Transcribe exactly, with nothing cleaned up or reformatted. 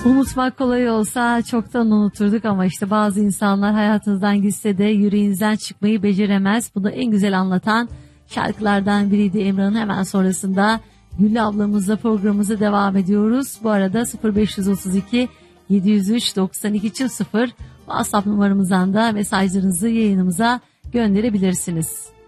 Unutmak kolay olsa çoktan unuturduk ama işte bazı insanlar hayatınızdan gitse de yüreğinizden çıkmayı beceremez. Bunu en güzel anlatan şarkılardan biriydi Emrah'ın. Hemen sonrasında Güllü ablamızla programımıza devam ediyoruz. Bu arada sıfır beş otuz iki yedi yüz üç doksan iki sıfır WhatsApp numaramızdan da mesajlarınızı yayınımıza gönderebilirsiniz.